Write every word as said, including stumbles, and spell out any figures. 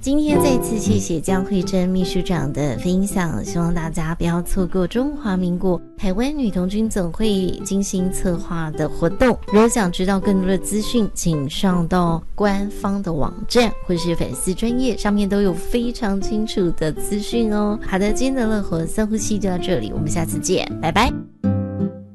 今天再次谢谢江慧珍秘书长的分享，希望大家不要错过中华民国台湾女童军总会精心策划的活动。如果想知道更多的资讯，请上到官方的网站或是粉丝专页，上面都有非常清楚的资讯哦。好的，今天的乐活深呼吸就到这里，我们下次见，拜拜。